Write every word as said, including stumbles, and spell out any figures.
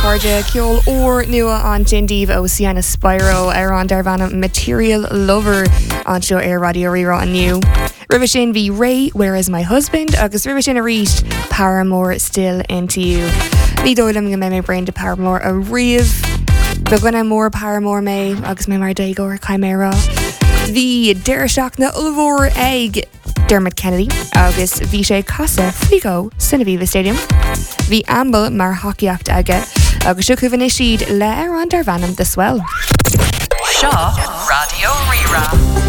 Carja Ceol or nua on Jindív ó Sienna Spyro ar an Darvana Material Lover on show Air Radio Rira and New. Rivishin v Ray, Where Is My Husband? Agus Rivishin a reached Paramore Still Into You. Ní dólam go mé brain de Paramore a riamh. Beguna mór Paramore mé agus mé mar daigor Chimera. The Dershach na Ulvor Egg Dermot Kennedy agus bhí sé casa Fligo Cineviva Stadium. Bhí amble mar hockeyach aige agus siú cuimhin siad le ar an Darvanam the swell. Shaw Radio Rira.